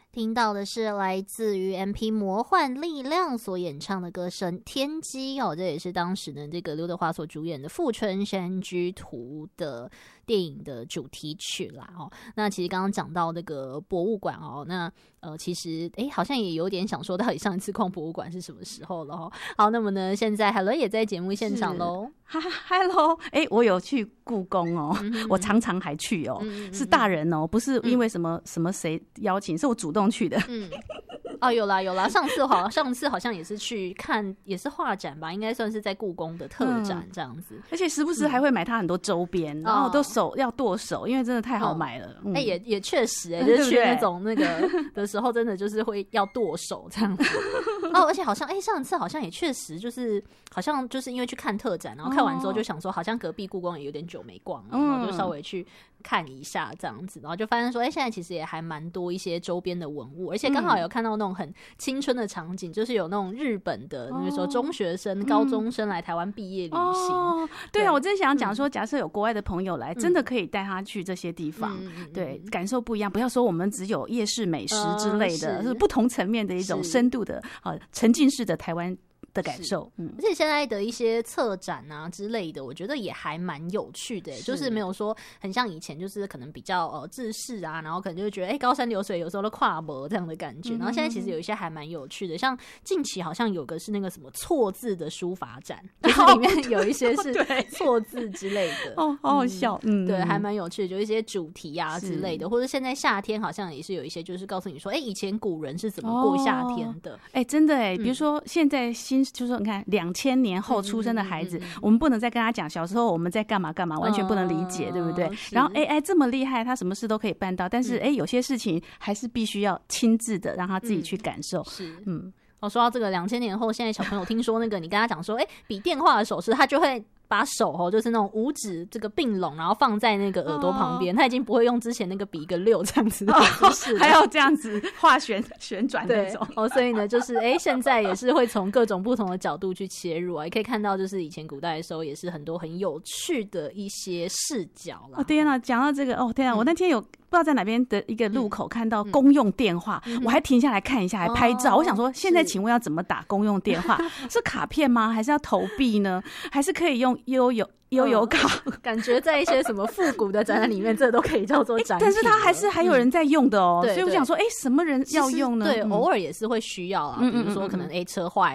听到的是来自于 MP 魔幻力量所演唱的歌声《天机》哦，这也是当时的这个刘德华所主演的《富春山居图》的电影的主题曲啦哦。那其实刚刚讲到那个博物馆哦，那其实好像也有点想说，到底上一次逛博物馆是什么时候了哦？好，那么呢，现在海伦也在节目现场喽。 Hello， 我有去故宫哦，我常常还去哦，是大人哦，不是因为什么谁邀请，是我主动去的。 有啦，上次好像也是去看，也是画展吧，应该算是在故宫的特展这样子。 而且时不时还会买它很多周边，然后都要剁手，因为真的太好买了。 也确实就是去那种那个的时候，真的就是会要剁手这样子。而且好像上次好像也确实就是好像就是因为去看特展，然后看完之后就想说，好像隔壁故宫也有点久没逛了，然后就稍微去看一下这样子，然后就发现说，现在其实也还蛮多一些周边的文物，而且刚好有看到那种很青春的场景，就是有那种日本的那个时候中学生、高中生来台湾毕业旅行。 对啊，我真想讲说，假设有国外的朋友来，真的可以带他去这些地方，对，感受不一样。不要说我们只有夜市美食之类的，是不同层面的一种深度的沉浸式的台湾的感受。 而且现在的一些策展啊之类的，我觉得也还蛮有趣的，就是没有说很像以前，就是可能比较制式啊，然后可能就会觉得高山流水有时候都跨博这样的感觉。然后现在其实有一些还蛮有趣的，像近期好像有个是那个什么错字的书法展，就是里面有一些是错字之类的。 好好笑。 对，还蛮有趣的，就一些主题啊之类的，或者现在夏天好像也是有一些，就是告诉你说，以前古人是怎么过夏天的。 真的比如说现在就是说你看2000年后出生的孩子，我们不能再跟他讲小时候我们在干嘛干嘛，完全不能理解，对不对？然后 AI 这么厉害，他什么事都可以办到，但是有些事情还是必须要亲自的让他自己去感受。 说到这个2000年后，现在小朋友听说那个你跟他讲说比电话的手势，他就会把手就是那种五指这个并拢，然后放在那个耳朵旁边，他已经不会用之前那个比一个6这样子的姿势， 还要这样子画旋转那种。 所以呢，就是现在也是会从各种不同的角度去切入啊，也可以看到就是以前古代的时候也是很多很有趣的一些视角啦。 天啊，讲到这个天啊，我那天有不知道在哪边的一个路口看到公用电话，我还停下来看一下，还拍照。我想说，现在请问要怎么打公用电话？是卡片吗？还是要投币呢？还是可以用悠游卡？ 感觉在一些什么复古的展览里面，这都可以叫做展品。 但是它还有人在用的所以我想说，什么人要用呢？ 对，偶尔也是会需要啊，比如说可能车坏